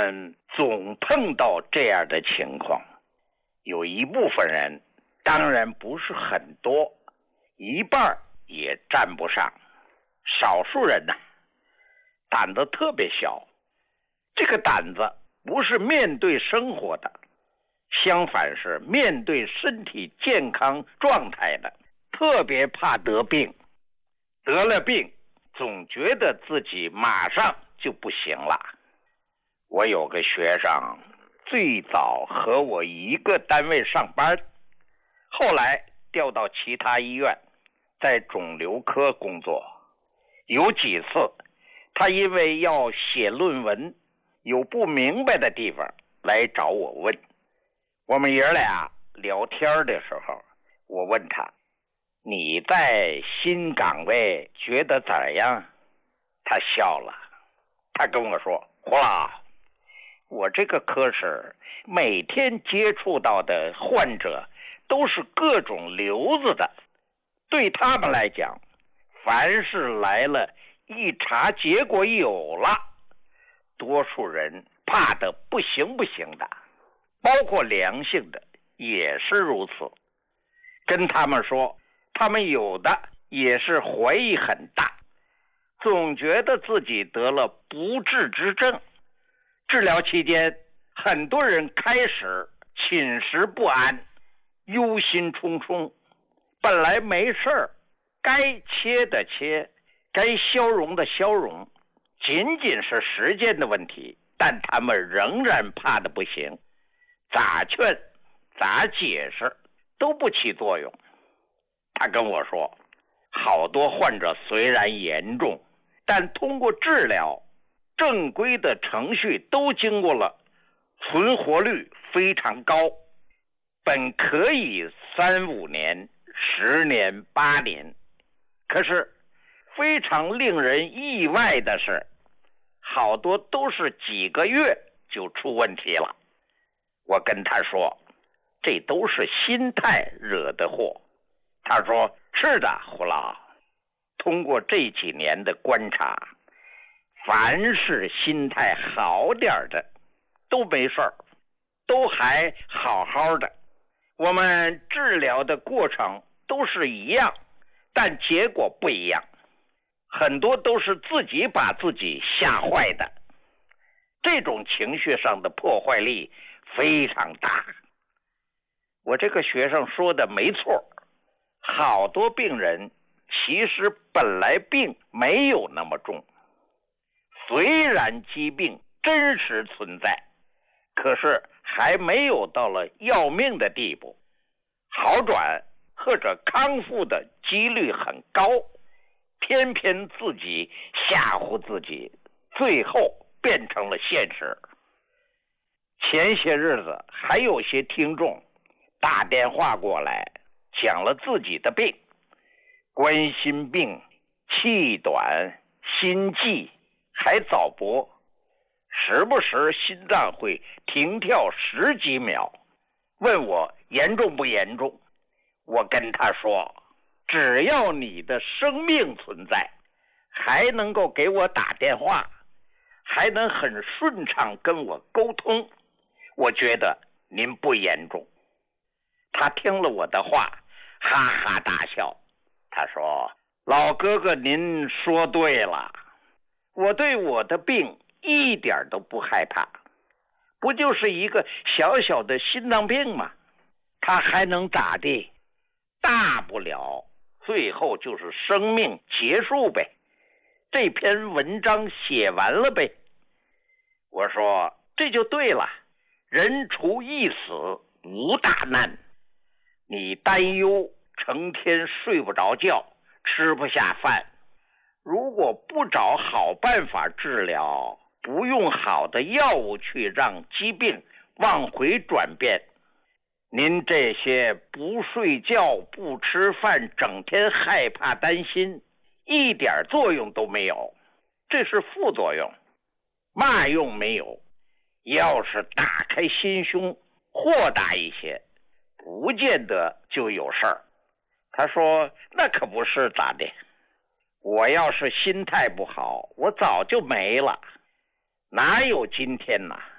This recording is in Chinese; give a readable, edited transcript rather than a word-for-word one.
们总碰到这样的情况，有一部分人，当然不是很多，一半也占不上，少数人呢，胆子特别小，这个胆子不是面对生活的，相反是面对身体健康状态的，特别怕得病，得了病总觉得自己马上就不行了。我有个学生最早和我一个单位上班，后来调到其他医院，在肿瘤科工作。有几次他因为要写论文，有不明白的地方来找我问。我们爷俩聊天的时候，我问他，你在新岗位觉得怎样？他笑了，他跟我说，胡老，我这个科室每天接触到的患者都是各种瘤子的，对他们来讲，凡是来了一查结果有了，多数人怕得不行不行的，包括良性的也是如此。跟他们说，他们有的也是怀疑很大，总觉得自己得了不治之症。治疗期间，很多人开始寝食不安，忧心忡忡，本来没事儿，该切的切，该消融的消融，仅仅是时间的问题，但他们仍然怕得不行，咋劝咋解释都不起作用。他跟我说，好多患者虽然严重，但通过治疗，正规的程序都经过了，存活率非常高，本可以3-5年、10年、8年，可是非常令人意外的是，好多都是几个月就出问题了。我跟他说，这都是心态惹的祸。他说，是的，胡老，通过这几年的观察，凡是心态好点的都没事儿，都还好好的。我们治疗的过程都是一样，但结果不一样，很多都是自己把自己吓坏的，这种情绪上的破坏力非常大。我这个学生说的没错，好多病人其实本来病没有那么重，虽然疾病真实存在，可是还没有到了要命的地步，好转或者康复的几率很高，偏偏自己吓唬自己，最后变成了现实。前些日子还有些听众打电话过来，讲了自己的病，冠心病、气短、心悸，还早搏，时不时心脏会停跳10几秒，问我严重不严重。我跟他说，只要你的生命存在，还能够给我打电话，还能很顺畅跟我沟通，我觉得您不严重。他听了我的话，哈哈大笑。他说，老哥哥您说对了，我对我的病一点都不害怕，不就是一个小小的心脏病吗？他还能咋地？大不了最后就是生命结束呗，这篇文章写完了呗。我说，这就对了，人除一死无大难。你担忧，成天睡不着觉，吃不下饭，如果不找好办法治疗，不用好的药物去让疾病往回转变，您这些不睡觉、不吃饭、整天害怕担心，一点作用都没有，这是副作用，嘛用没有。要是打开心胸，豁达一些，不见得就有事儿。他说，那可不是咋的，我要是心态不好，我早就没了，哪有今天呢？